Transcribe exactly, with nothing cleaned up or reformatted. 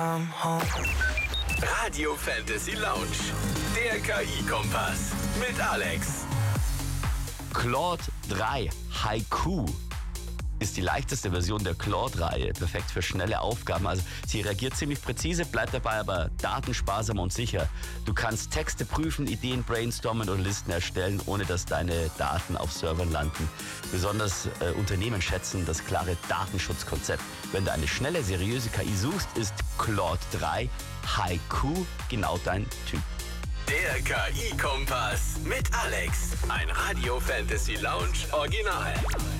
come home. Radio Fantasy Lounge, der K I-Kompass mit Alex. Claude drei Haiku ist die leichteste Version der Claude-Reihe. Perfekt für schnelle Aufgaben. Also sie reagiert ziemlich präzise, bleibt dabei aber datensparsam und sicher. Du kannst Texte prüfen, Ideen brainstormen oder Listen erstellen, ohne dass deine Daten auf Servern landen. Besonders äh, Unternehmen schätzen das klare Datenschutzkonzept. Wenn du eine schnelle, seriöse K I suchst, ist Claude drei Haiku genau dein Typ. Der K I-Kompass mit Alex. Ein Radio Fantasy Lounge Original.